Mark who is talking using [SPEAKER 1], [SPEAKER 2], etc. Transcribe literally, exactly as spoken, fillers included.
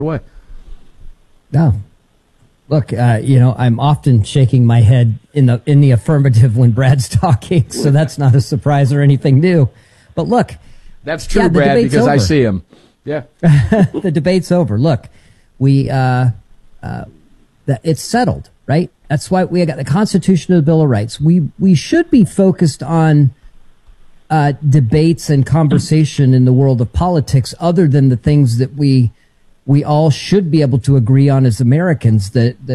[SPEAKER 1] way.
[SPEAKER 2] No. Look, uh, you know, I'm often shaking my head in the in the affirmative when Brad's talking, so that's not a surprise or anything new. But look,
[SPEAKER 1] that's true,
[SPEAKER 2] yeah,
[SPEAKER 1] Brad, because
[SPEAKER 2] over.
[SPEAKER 1] I see him. Yeah,
[SPEAKER 2] the debate's over. Look, we uh, uh, that it's settled, right? That's why we got the Constitution of the Bill of Rights. We we should be focused on uh, debates and conversation in the world of politics, other than the things that we we all should be able to agree on as Americans. That that